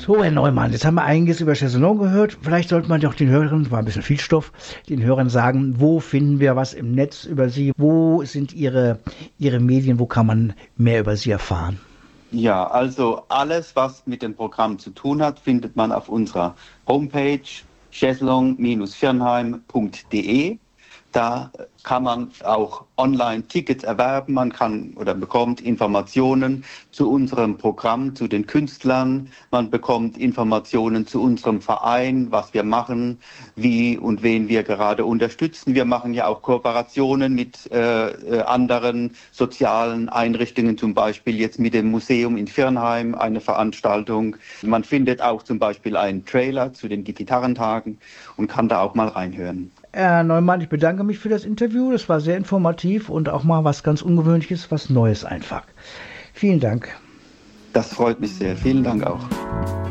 So, Herr Neumann, jetzt haben wir einiges über Chaiselon gehört. Vielleicht sollte man doch den Hörern, war ein bisschen viel Stoff, den Hörern sagen, wo finden wir was im Netz über Sie? Wo sind Ihre Medien? Wo kann man mehr über Sie erfahren? Ja, also alles, was mit dem Programm zu tun hat, findet man auf unserer Homepage chaiselong-firnheim.de. Da kann man auch online Tickets erwerben, man kann oder bekommt Informationen zu unserem Programm, zu den Künstlern, man bekommt Informationen zu unserem Verein, was wir machen, wie und wen wir gerade unterstützen. Wir machen ja auch Kooperationen mit anderen sozialen Einrichtungen, zum Beispiel jetzt mit dem Museum in Firnheim, eine Veranstaltung. Man findet auch zum Beispiel einen Trailer zu den Gitarrentagen und kann da auch mal reinhören. Herr Neumann, ich bedanke mich für das Interview. Das war sehr informativ und auch mal was ganz Ungewöhnliches, was Neues einfach. Vielen Dank. Das freut mich sehr. Vielen Dank auch.